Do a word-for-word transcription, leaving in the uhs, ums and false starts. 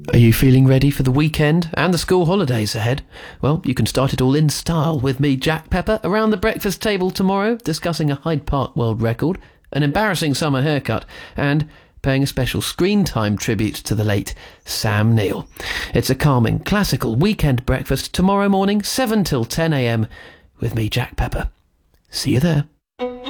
Are you feeling ready for the weekend and the school holidays ahead? Well, you can start it all in style with me, Jack Pepper, around the breakfast table tomorrow, discussing a Hyde Park world record, an embarrassing summer haircut, and paying a special screen time tribute to the late Sam Neill. It's a calming, classical weekend breakfast tomorrow morning, seven till ten a m, with me, Jack Pepper. See you there.